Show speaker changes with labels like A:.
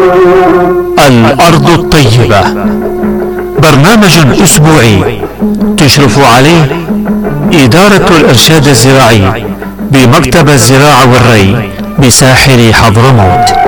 A: الأرض الطيبة، برنامج أسبوعي تشرف عليه إدارة الإرشاد الزراعي بمكتب الزراعة والري بساحل حضرموت.